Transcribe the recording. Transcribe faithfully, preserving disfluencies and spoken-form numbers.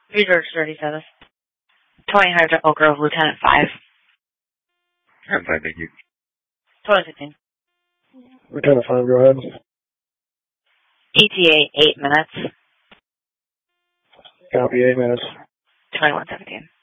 Reserve thirty-seven. twenty hundred Oak Grove, Lieutenant five. I'm fine, thank you. twenty fifteen. Lieutenant five, go ahead. E T A, eight minutes. Copy, eight minutes. twenty-one seventeen.